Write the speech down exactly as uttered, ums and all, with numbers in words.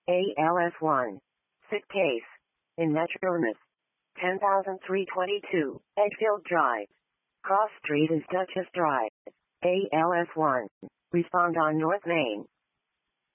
A L S one. Sick case. In Metromas. ten thousand three hundred twenty-two, Edgefield Drive. Cross Street is Duchess Drive. A L S one. Respond on North Main.